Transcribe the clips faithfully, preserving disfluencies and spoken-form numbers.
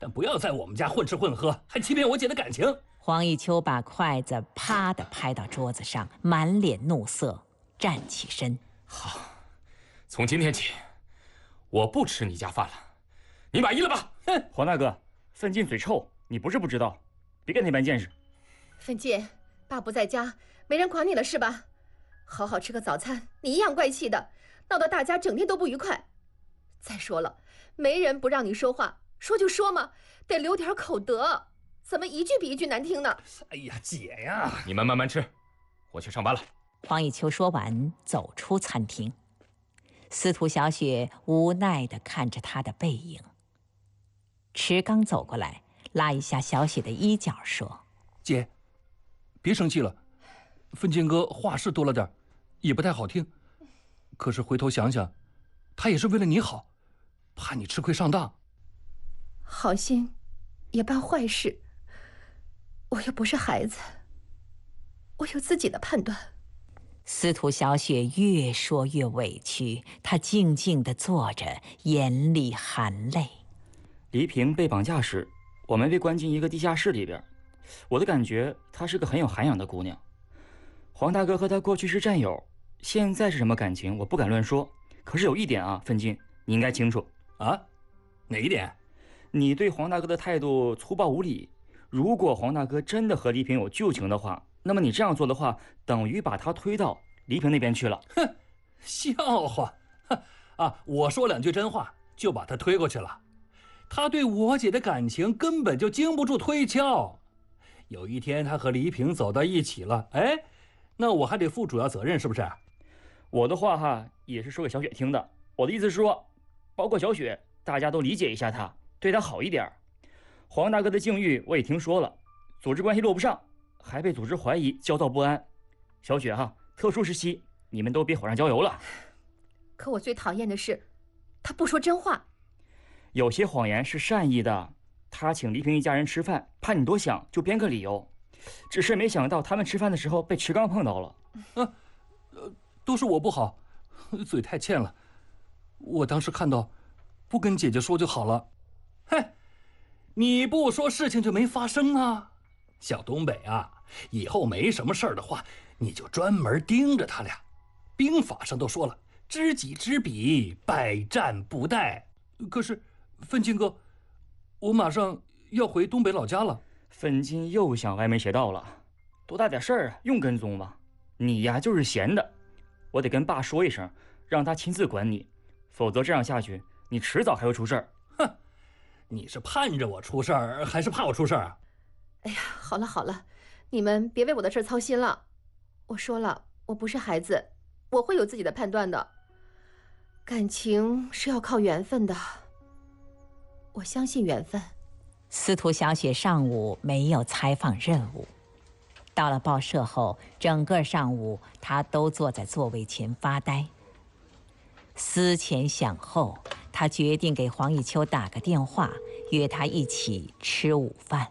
但不要在我们家混吃混喝，还欺骗我姐的感情。 黄以秋把筷子啪地拍到桌子上，满脸怒色，站起身。 好，从今天起，我不吃你家饭了，你满意了吧？ 哼，黄大哥，奋进嘴臭，你不是不知道，别跟那般见识。 奋进，爸不在家，没人管你了是吧？好好吃个早餐，你一样怪气的，闹得大家整天都不愉快。再说了，没人不让你说话，说就说嘛，得留点口德，怎么一句比一句难听呢？ 哎呀，姐呀， 你们慢慢吃，我去上班了。 黄以秋说完，走出餐厅。司徒小雪无奈地看着他的背影。池刚走过来，拉一下小雪的衣角，说：“ 姐，别生气了。奋进哥话是多了点，也不太好听。可是回头想想，他也是为了你好，怕你吃亏上当。 好心也办坏事，我又不是孩子，我有自己的判断。” 司徒小雪越说越委屈，她静静地坐着，眼里含泪。 黎平被绑架时，我们被关进一个地下室里边，我的感觉她是个很有涵养的姑娘。黄大哥和她过去是战友，现在是什么感情我不敢乱说，可是有一点啊，奋进你应该清楚啊。哪一点？ 你对黄大哥的态度粗暴无礼。如果黄大哥真的和黎平有旧情的话，那么你这样做的话，等于把他推到黎平那边去了。 哼，笑话！啊，我说两句真话就把他推过去了。他对我姐的感情根本就经不住推敲。有一天他和黎平走到一起了，哎，那我还得负主要责任，是不是？ 我的话哈也是说给小雪听的。我的意思是说，包括小雪，大家都理解一下他，对他好一点。黄大哥的境遇我也听说了，组织关系落不上，还被组织怀疑，焦躁不安。小雪哈，特殊时期你们都别火上浇油了。 可我最讨厌的是他不说真话。 有些谎言是善意的，他请黎平一家人吃饭，怕你多想就编个理由，只是没想到他们吃饭的时候被池刚碰到了。 啊，呃，都是我不好，嘴太欠了。我当时看到不跟姐姐说就好了。嘿，你不说事情就没发生啊。小东北啊，以后没什么事儿的话，你就专门盯着他俩。兵法上都说了，知己知彼，百战不殆。可是奋进哥，我马上要回东北老家了。 奋进又想歪门邪道了，多大点事儿啊，用跟踪吗？你呀就是闲的，我得跟爸说一声，让他亲自管你，否则这样下去，你迟早还会出事儿。 哼，你是盼着我出事儿，还是怕我出事儿啊？ 哎呀，好了好了，你们别为我的事操心了。我说了，我不是孩子，我会有自己的判断的。感情是要靠缘分的，我相信缘分。 司徒小雪上午没有采访任务，到了报社后，整个上午她都坐在座位前发呆。思前想后，她决定给黄以秋打个电话，约他一起吃午饭。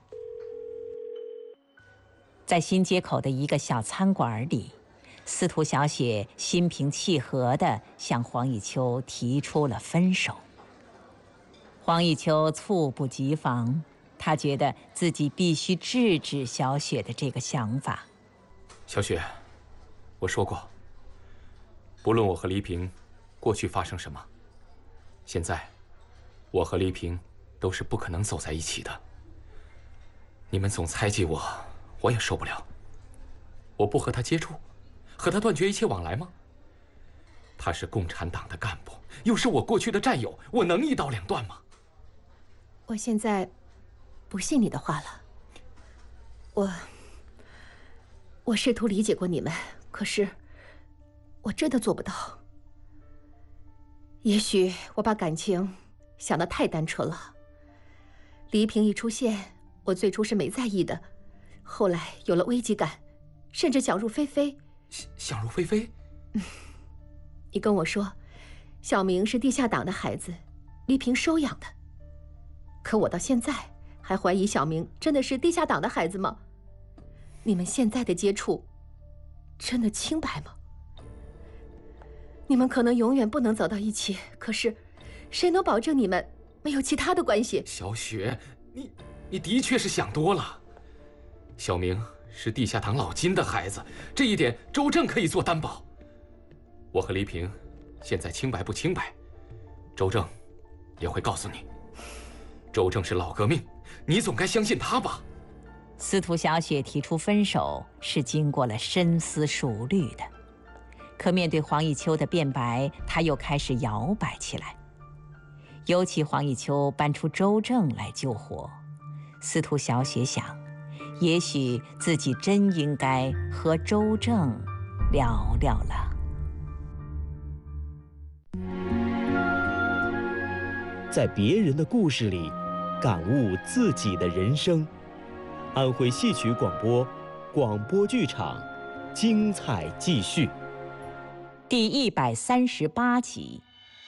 在新街口的一个小餐馆里，司徒小雪心平气和地向黄以秋提出了分手。黄以秋猝不及防，他觉得自己必须制止小雪的这个想法。 小雪，我说过，不论我和黎平过去发生什么，现在我和黎平都是不可能走在一起的。你们总猜忌我，我也受不了。我不和他接触，和他断绝一切往来吗？他是共产党的干部，又是我过去的战友，我能一刀两断吗？ 我现在不信你的话了。我我试图理解过你们，可是我真的做不到。也许我把感情想得太单纯了。黎平一出现，我最初是没在意的，后来有了危机感，甚至想入非非。 想入非非？ 嗯，你跟我说，小明是地下党的孩子，黎平收养的。可我到现在还怀疑小明真的是地下党的孩子吗？你们现在的接触，真的清白吗？你们可能永远不能走到一起，可是，谁能保证你们没有其他的关系？ 小雪， 你你的确是想多了。小明是地下党老金的孩子，这一点周正可以做担保。我和黎平现在清白不清白，周正也会告诉你。周正是老革命，你总该相信他吧？ 司徒小雪提出分手是经过了深思熟虑的，可面对黄以秋的辩白，她又开始摇摆起来。尤其黄以秋搬出周正来救火，司徒小雪想，也许自己真应该和周正聊聊了。 在别人的故事里，感悟自己的人生。安徽戏曲广播，广播剧场，精彩继续。 第一百三十八集。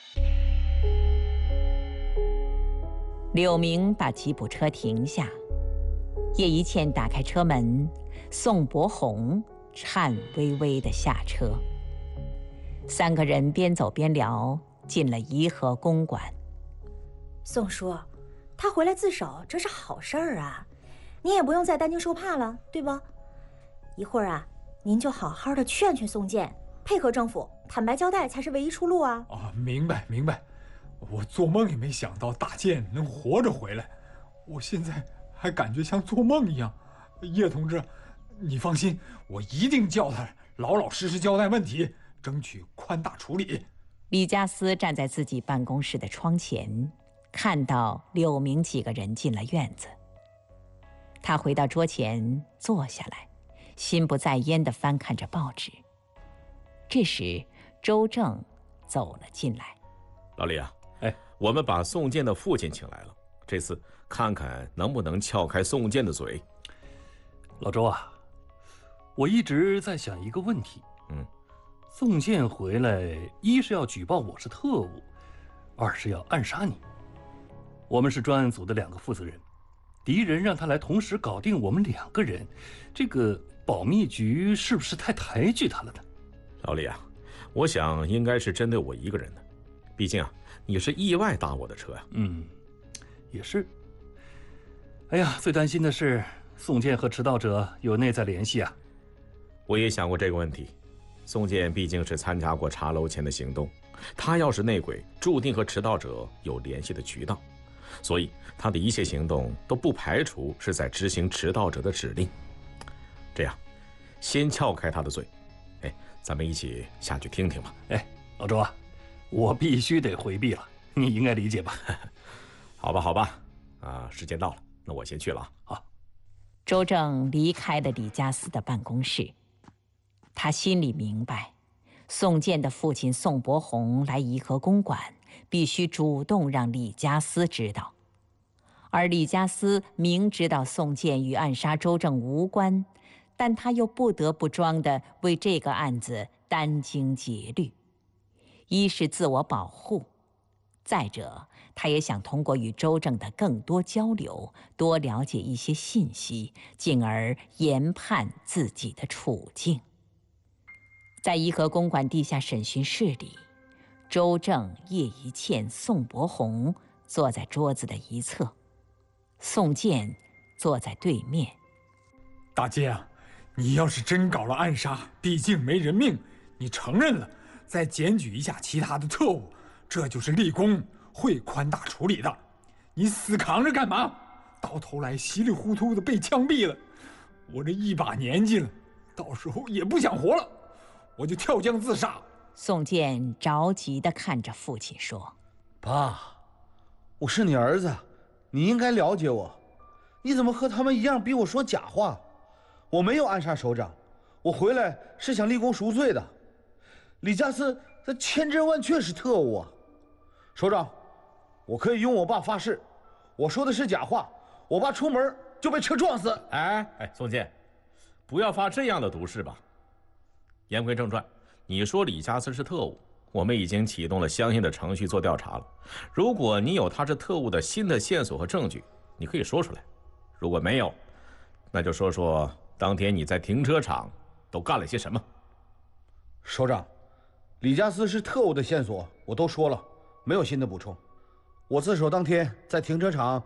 柳明把吉普车停下，叶一茜打开车门，宋伯宏颤巍巍地下车。三个人边走边聊，进了颐和公馆。 宋叔，他回来自首，这是好事儿啊，你也不用再担惊受怕了，对吧？一会儿啊，您就好好的劝劝宋建，配合政府，坦白交代才是唯一出路啊！ 啊，明白明白，我做梦也没想到大建能活着回来，我现在还感觉像做梦一样。叶同志，你放心，我一定叫他老老实实交代问题，争取宽大处理。 李家私站在自己办公室的窗前，看到柳明几个人进了院子。他回到桌前坐下来，心不在焉地翻看着报纸。这时周正走了进来。 老李啊， 哎， 我们把宋建的父亲请来了，这次看看能不能撬开宋建的嘴。 老周啊，我一直在想一个问题。 嗯， 宋建回来，一是要举报我是特务，二是要暗杀你。我们是专案组的两个负责人，敌人让他来同时搞定我们两个人，这个保密局是不是太抬举他了呢？ 老李啊，我想应该是针对我一个人的，毕竟啊，你是意外搭我的车呀、啊。 嗯，也是。哎呀，最担心的是宋建和迟到者有内在联系啊。 我也想过这个问题，宋建毕竟是参加过茶楼前的行动，他要是内鬼，注定和迟到者有联系的渠道。所以他的一切行动都不排除是在执行迟到者的指令。这样，先撬开他的嘴。哎，咱们一起下去听听吧。 哎，老周啊，我必须得回避了，你应该理解吧？ 好吧，好吧，啊，时间到了，那我先去了啊。 好。 周正离开了李家私的办公室，他心里明白，宋建的父亲宋伯宏来颐和公馆，必须主动让李家私知道。而李家私明知道宋建与暗杀周正无关，但他又不得不装的为这个案子殚精竭虑，一是自我保护，再者他也想通过与周正的更多交流，多了解一些信息，进而研判自己的处境。在颐和公馆地下审讯室里，周正、叶一茜、宋伯宏坐在桌子的一侧，宋建坐在对面。 大建啊，你要是真搞了暗杀，毕竟没人命，你承认了，再检举一下其他的特务，这就是立功，会宽大处理的。你死扛着干嘛？到头来稀里糊涂的被枪毙了。我这一把年纪了，到时候也不想活了，我就跳江自杀。 宋建着急地看着父亲说：“ 爸，我是你儿子，你应该了解我。你怎么和他们一样逼我说假话？我没有暗杀首长，我回来是想立功赎罪的。李家私他千真万确是特务啊！首长，我可以用我爸发誓，我说的是假话，我爸出门就被车撞死。” 哎哎，宋建，不要发这样的毒誓吧。言归正传，你说李家私是特务，我们已经启动了相应的程序做调查了。如果你有他是特务的新的线索和证据，你可以说出来；如果没有，那就说说当天你在停车场都干了些什么。 首长，李家私是特务的线索我都说了，没有新的补充。我自首当天在停车场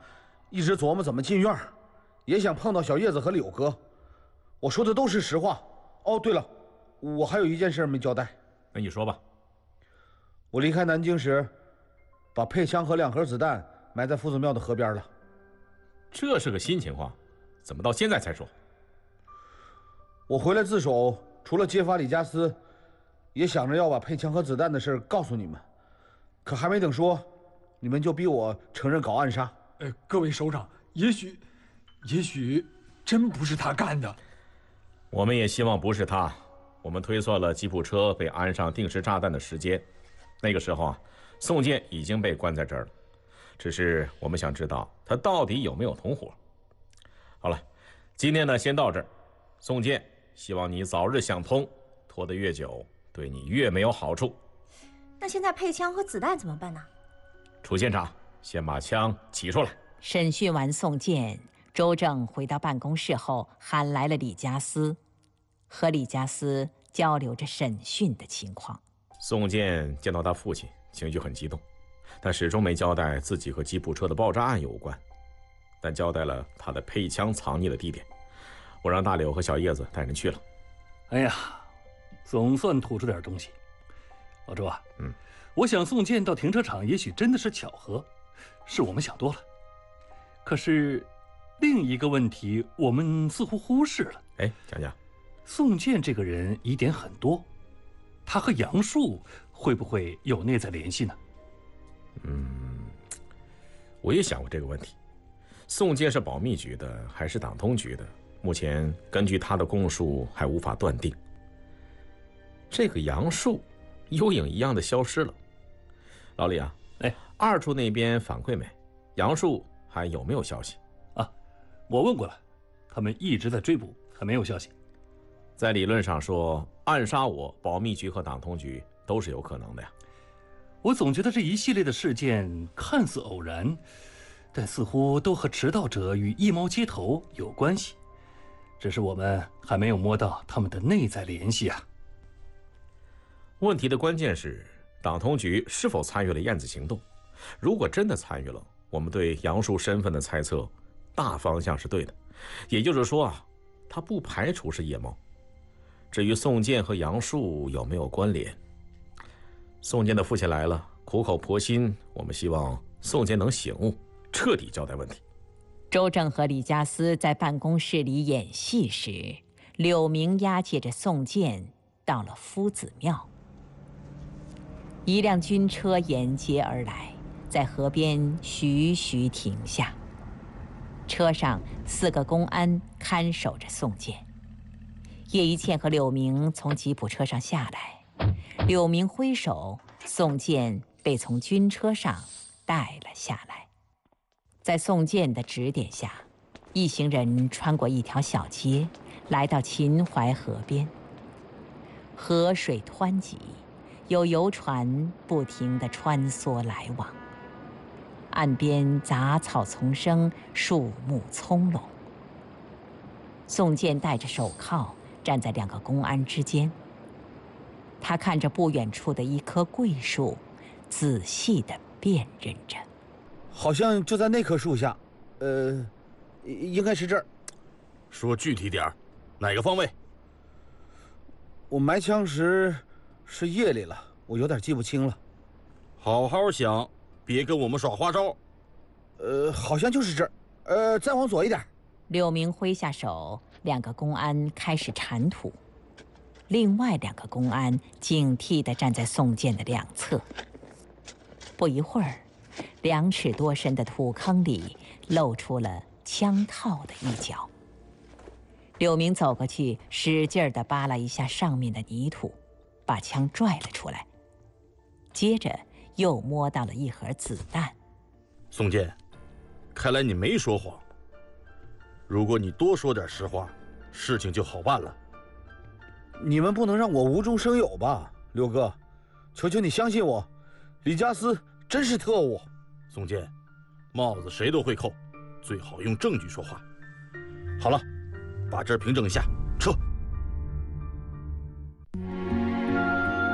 一直琢磨怎么进院，也想碰到小叶子和柳哥。我说的都是实话。哦，对了，我还有一件事没交代。 那你说吧。 我离开南京时，把配枪和两盒子弹埋在夫子庙的河边了。 这是个新情况，怎么到现在才说？ 我回来自首，除了揭发李家私，也想着要把配枪和子弹的事告诉你们，可还没等说，你们就逼我承认搞暗杀。 呃，各位首长，也许，也许真不是他干的。 我们也希望不是他。我们推算了吉普车被安上定时炸弹的时间，那个时候啊，宋健已经被关在这儿了。只是我们想知道他到底有没有同伙。好了，今天呢先到这儿。宋健，希望你早日想通，拖得越久，对你越没有好处。 那现在配枪和子弹怎么办呢？ 楚县长，先把枪起出来。 审讯完宋健，周正回到办公室后，喊来了李家私，和李家私交流着审讯的情况。 宋健见到他父亲，情绪很激动，但始终没交代自己和吉普车的爆炸案有关，但交代了他的配枪藏匿的地点。我让大柳和小叶子带人去了。 哎呀，总算吐出点东西。老周啊， 嗯， 我想宋健到停车场也许真的是巧合，是我们想多了。可是另一个问题我们似乎忽视了。 哎，讲讲。 宋健这个人疑点很多，他和杨树会不会有内在联系呢？ 嗯，我也想过这个问题。宋健是保密局的还是党通局的？目前根据他的供述还无法断定。这个杨树幽影一样的消失了。老李啊， 哎， 二处那边反馈没？杨树还有没有消息？ 啊，我问过了，他们一直在追捕，还没有消息。 在理论上说，暗杀我，保密局和党通局都是有可能的呀。 我总觉得这一系列的事件看似偶然，但似乎都和迟到者与一猫接头有关系，只是我们还没有摸到他们的内在联系啊。 问题的关键是党通局是否参与了燕子行动？如果真的参与了，我们对杨树身份的猜测大方向是对的，也就是说啊，他不排除是夜猫。至于宋健和杨树有没有关联，宋健的父亲来了，苦口婆心，我们希望宋健能醒悟，彻底交代问题。 周正和李家私在办公室里演戏时，柳明押解着宋健到了夫子庙。一辆军车沿街而来，在河边徐徐停下。车上四个公安看守着宋健。叶一茜和柳明从吉普车上下来，柳明挥手，宋健被从军车上带了下来。在宋健的指点下，一行人穿过一条小街，来到秦淮河边。河水湍急，有游船不停地穿梭来往，岸边杂草丛生，树木葱茏。宋健戴着手铐，站在两个公安之间。他看着不远处的一棵桂树，仔细地辨认着。 好像就在那棵树下，呃，应该是这儿。 说具体点儿，哪个方位？ 我埋枪时是夜里了，我有点记不清了。 好好想，别跟我们耍花招。 呃，好像就是这儿。呃，再往左一点。 柳明挥下手，两个公安开始铲土，另外两个公安警惕地站在宋健的两侧。不一会儿，两尺多深的土坑里露出了枪套的一角。柳明走过去，使劲地扒拉一下上面的泥土，把枪拽了出来，接着又摸到了一盒子弹。 宋健，看来你没说谎。如果你多说点实话，事情就好办了。 你们不能让我无中生有吧，刘哥，求求你相信我，李家私真是特务。 宋健，帽子谁都会扣，最好用证据说话。好了，把这儿平整一下，撤。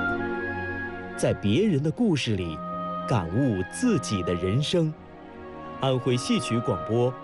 在别人的故事里，感悟自己的人生。 安徽戏曲广播，